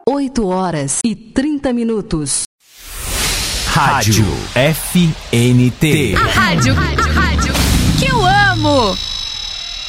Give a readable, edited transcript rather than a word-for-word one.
8h30. Rádio FNT. A rádio que eu amo.